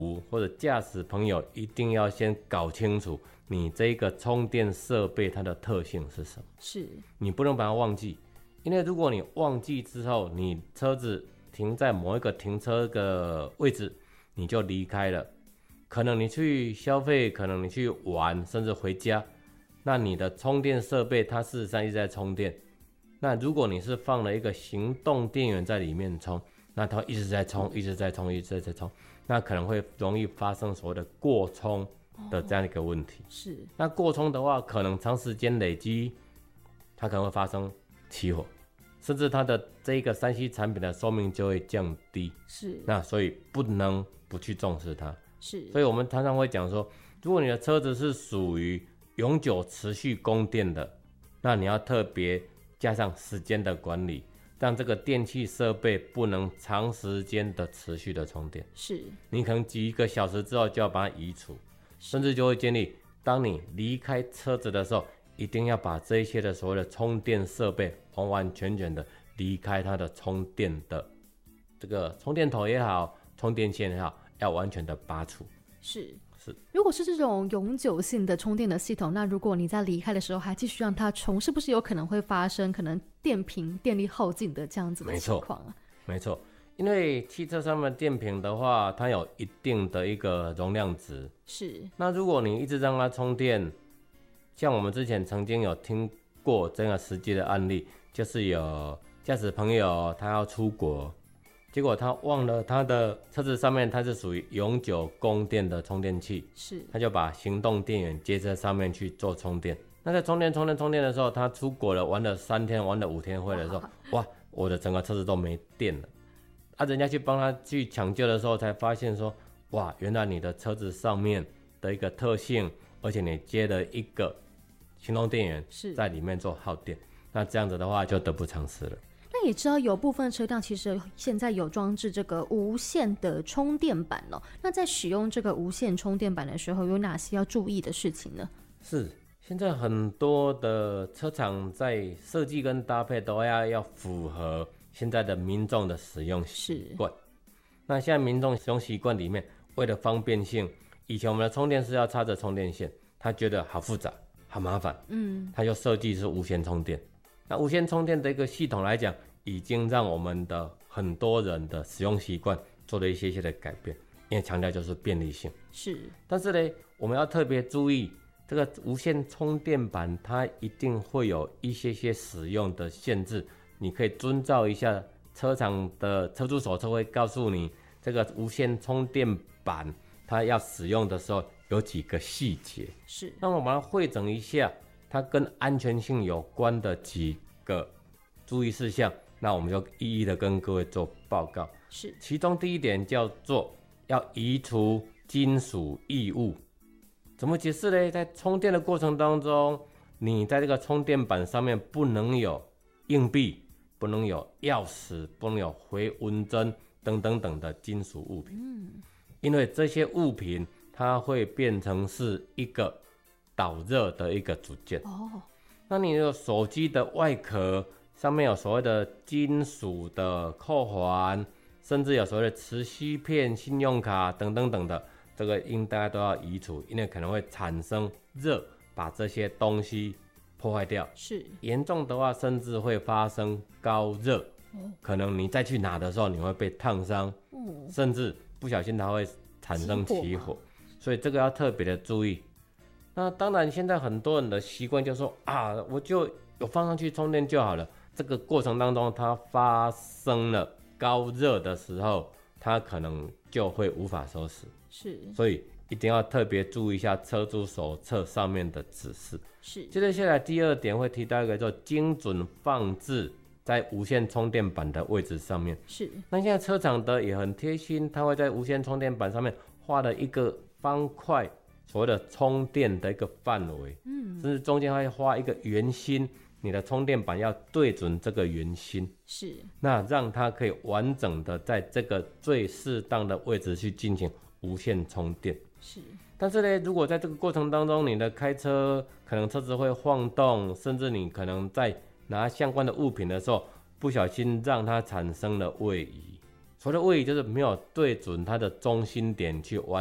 或者驾驶朋友一定要先搞清楚你这个充电设备它的特性是什么。 是， 你不能把它忘记，因为如果你忘记之后，你车子停在某一个停车的位置，你就离开了，可能你去消费，可能你去玩，甚至回家，那你的充电设备它事实上一直在充电。那如果你是放了一个行动电源在里面充，那它一直在充，一直在充，一直在充，那可能会容易发生所谓的过充的这样一个问题。 是， 那过充的话，可能长时间累积，它可能会发生起火，甚至它的这一个3C 产品的寿命就会降低。 是， 那所以不能不去重视它。 是， 所以我们常常会讲说，如果你的车子是属于永久持续供电的，那你要特别加上时间的管理，让这个电器设备不能长时间的持续的充电。 是， 你可能几个小时之后就要把它移除，甚至就会建议，当你离开车子的时候，一定要把这一些的所谓的充电设备完完全全的离开它的充电的这个充电头也好，充电线也好，要完全的拔除。 是。 是， 如果是这种永久性的充电的系统，那如果你在离开的时候还继续让它充，是不是有可能会发生可能电瓶电力耗尽的这样子的情况啊？ 没错，因为汽车上面电瓶的话，它有一定的一个容量值。 是。 那如果你一直让它充电，像我们之前曾经有听过这个实际的案例，就是有驾驶朋友他要出国，结果他忘了他的车子上面它是属于永久供电的充电器， 是， 他就把行动电源接在上面去做充电。那在充电的时候，他出国了，玩了3天，玩了5天回来的时候，哇，我的整个车子都没电了。人家去帮他去抢救的时候，才发现说，哇，原来你的车子上面的一个特性，而且你接了一个行动电源在里面做耗电，那这样子的话就得不偿失了。 那也知道有部分车辆其实现在有装置这个无线的充电板哦。那在使用这个无线充电板的时候，有哪些要注意的事情呢？ 是，现在很多的车厂在设计跟搭配都要符合现在的民众的使用习惯。那现在民众使用习惯里面，为了方便性，以前我们的充电是要插着充电线，他觉得好复杂、好麻烦，他就设计是无线充电。那无线充电的一个系统来讲，已经让我们的很多人的使用习惯做了一些的改变，因为强调就是便利性。 是， 但是呢，我们要特别注意，这个无线充电板它一定会有一些使用的限制，你可以遵照一下车厂的车主手册会告诉你，这个无线充电板它要使用的时候有几个细节。 是， 那我们把它汇整一下，它跟安全性有关的几个注意事项，那我们就一一的跟各位做报告。 是， 其中第一点叫做要移除金属异物。怎么解释呢？在充电的过程当中，你在这个充电板上面不能有硬币，不能有钥匙，不能有回纹针等等等的金属物品。因为这些物品它会变成是一个导热的一个组件。那你的手机的外壳上面有所谓的金属的扣环，甚至有所谓的磁吸片、信用卡等等等的，这个应大家都要移除，因为可能会产生热，把这些东西破坏掉。 是，严重的话甚至会发生高热，可能你再去拿的时候你会被烫伤，甚至不小心它会产生起火，所以这个要特别的注意。那当然现在很多人的习惯就是说啊，我就有放上去充电就好了，这个过程当中它发生了高热的时候，它可能就会无法收拾。 是， 所以一定要特别注意一下车主手册上面的指示。 是， 接着下来第二点会提到一个叫精准放置在无线充电板的位置上面。 是， 那现在车厂的也很贴心，它会在无线充电板上面画了一个方块，所谓的充电的一个范围，甚至中间会画一个圆心，你的充电板要对准这个圆心， 是， 那让它可以完整的在这个最适当的位置去进行无线充电。 是， 但是呢，如果在这个过程当中，你的开车可能车子会晃动，甚至你可能在拿相关的物品的时候，不小心让它产生了位移， 所谓的位移就是没有对准它的中心点去完